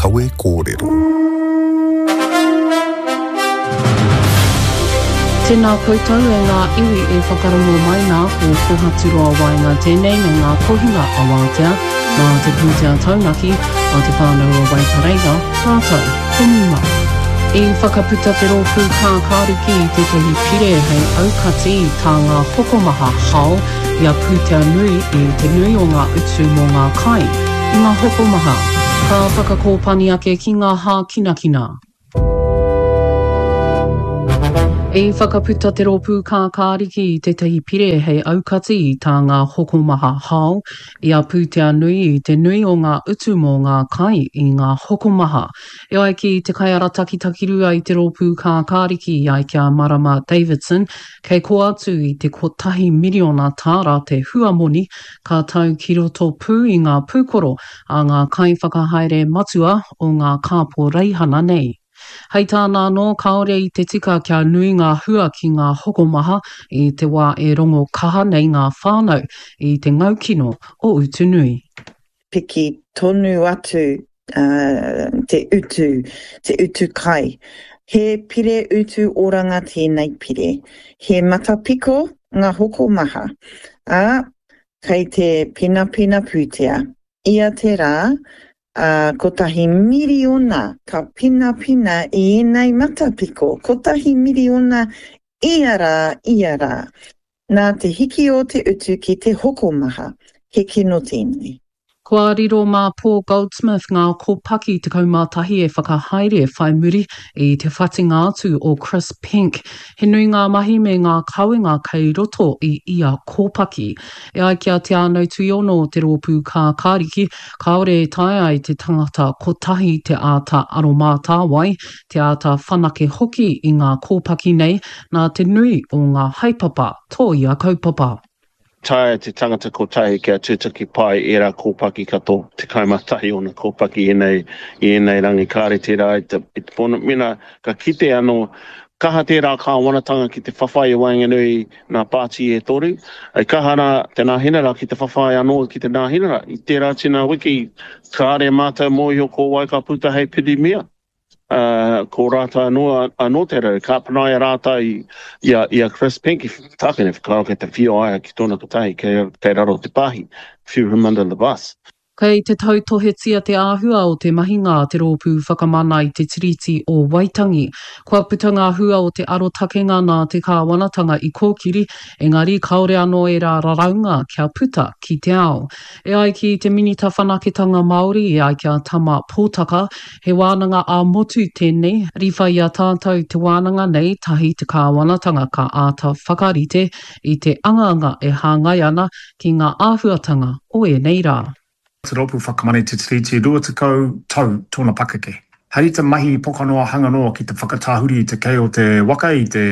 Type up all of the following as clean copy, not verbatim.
kawe kōrero. Tēnā koutou e ngā iwi e whakarongo mai nā ko Kohaturo Wainga tēnei me ngā kohinga a Wātea, mā te pūtea taunaki, mā te whānau o Waipareiga, tātou, kumima. E whakaputa te rōpū kā kāriki i te tehi pire hei aukati tā ngā hokomaha hao i a pūtea nui i te nui o ngā utu mō ngā kai. I ngā hokomaha, ka whakakōpani ake ki ngā hā kinakina. E whakaputa te rōpū kā kāriki i te tehi pire hei aukati i tā ngā hokomaha hao i a pūtea nui i te nui o ngā utu mō ngā kai i ngā hokomaha. E ai ki te kaiara takirua i te rōpū kā kāriki i ai kia Marama Davidson, kei ko atu i te kotahi miliona tāra te huamoni ka tau ki roto pū i ngā pūkoro a ngā kai whakahaere matua o ngā kāpō reihana nei. Hei tāna no kaore i te tika kia nui ngā hua ki ngā hokomaha i te wā e rongo kaha nei ngā whānau i te ngaukino o utunui. Piki tonu atu te utu kai. He pire utu oranga tēnei pire. He matapiko ngā hokomaha. Kei te pina pūtea. Ia te rā, kotahi miliona ka pina i enei matapiko. Kotahi miliona iara. Nā te hiki o te utu ki te hokomaha. He kino tēnei. Kua riro mā Paul Goldsmith ngā kōpaki te kaumātahi e whakahaere whai muri i te whatinga atu o Chris Pink. He nui ngā mahi me ngā kauinga kei roto i ia kōpaki. E ai kia te anau tuiono o te rōpū kā kāriki, kaore e tae ai te tangata kotahi te āta aromāta wai, te āta whanake hoki i ngā kōpaki nei, nā te nui o ngā haipapa, tō ia kaupapa. Tae te tangata ko tae kia tūtaki pai e rā kōpaki kato te kaumatahi o na kōpaki i enei rangi kāre tērā i te pono mina ka kite anō kaha tērā kā wanatanga ki te whawhai e Wainganui nā pāti e toru. Ai kaha rā tēnā hinara ki te whawhai anō ki te nā hinara i tērā tina wiki kāre mātou mōhio ko Waika puta hei piri mea. Ko rāta anō te rau, ka panaia rāta i a Chris Pink, tāpene whakaro ke te whio aia ki tōna kotahi, kei raro te pahi, threw him under the bus. Kei te tautohetia te āhua o te mahinga te rōpū whakamana i te tiriti o Waitangi. Kua puta ngā hua o te arotakenga nā te kāwanatanga i kōkiri, engari kaore anō e rā raraunga kia puta ki te ao. E ai ki te minita whanaketanga Māori e ai kia tama pōtaka, he wānanga a motu tēnei, riwha i a tātou te wānanga nei tahi te kāwanatanga ka āta whakarite i te anganga e hāngai ana ki ngā āhuatanga o e nei rā. Te rōpū whakamane te tiriti rua te kau tau tōna pakake. Hei te mahi pokanoa hanganoa ki te whakatahuri i te kei o te waka i te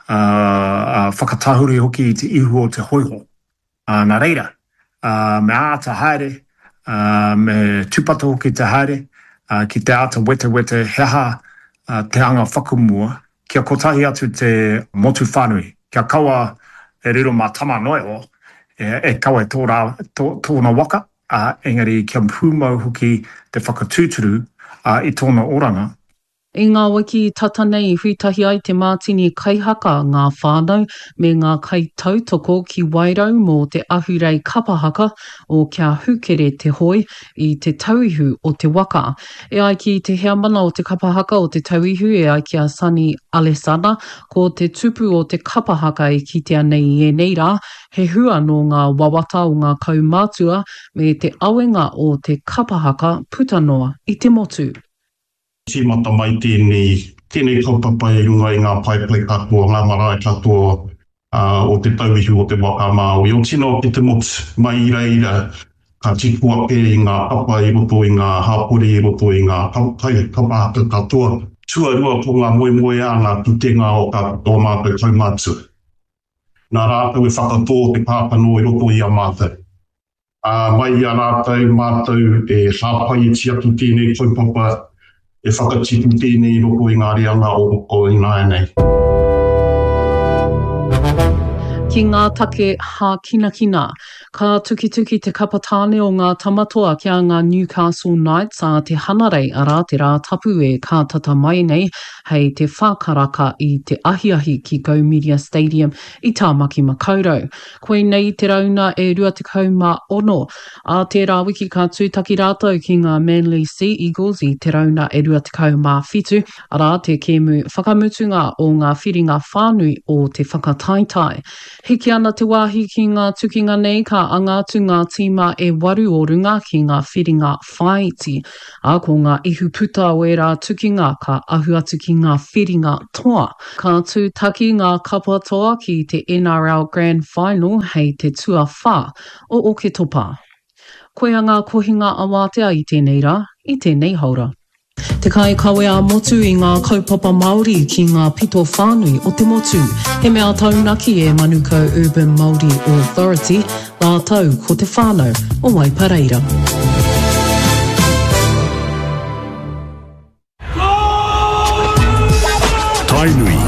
whakatahuri hoki i te ihu o te hoiho. Nā reira, me āta haere, me tūpato hoki te haere, ki te āta wete heha te anga whakamua, kia kotahi atu te motu whānui, kia kaua e riro mā tama noe o, e kaua tōna waka, engari kia mpūmau hoki te whakatūturu i tōna oranga. I ngā wiki tata nei huitahi ai te mātini kaihaka ngā whānau me ngā kai tautoko ki wairau mō te ahurei kapahaka o kia hukere te hoi i te tauihu o te waka. E ai ki te heamana o te kapahaka o te tauihu e ai kia Sani Alesana ko te tupu o te kapahaka e kitea nei e nei rā, he hua no ngā wawata o ngā kaumātua me te awenga o te kapahaka putanoa i te motu. Tīmata mai tēnei kaupapa e runga i ngā paipai katoa, ngā marae katoa o te tauihu o te waka Māori. O tino ki te motu mai ira, ka tipua pē i ngā papa i roto i ngā hāpori i roto i ngā kaupahaka katoa. Tuarua po ngā moe a ngā putenga o katoa mātou kaumātua. Nā rātou e whakatō te pāpano i roto i a mātou. Mai a rātou mātou e hāpai e tiatu tēnei kaupapa e whakatipu tēnei roko i ngā reanga o i ngā nei. Ki ngā take ha kina kina, ka tuki te kapatāne o ngā tamatoa kia ngā Newcastle Knights a te hanarei ara te rā tapu e ka tata mai nei hei te whākaraka i te ahiahi ki Go Media Stadium i Tāmaki Makaurau. Koe nei te rauna e 26 a te rā wiki ka tūtaki rātou ki ngā Manly Sea Eagles i te rauna e 27 ara te kēmu whakamutunga o ngā whiringa whānui o te whakataitai. Hiki ana te wāhi ki ngā tukinga nei ka angatu ngā tīma e 8 o runga ki ngā whiringa whaiti. A ko ngā ihu puta o e rā tukinga ka ahu atu ki ngā whiringa toa. Ka tūtaki ngā kapatoa ki te NRL Grand Final hei te tua whā o Oke Topa. Koe a ngā kohinga awatea i tēnei rā, i tēnei haura. Te kai kawe a motu i ngā kaupapa Māori ki ngā pito whānui o te motu. He mea taunaki e Manuka Urban Māori Authority, la tau ko te whānau o Waipareira. Tainui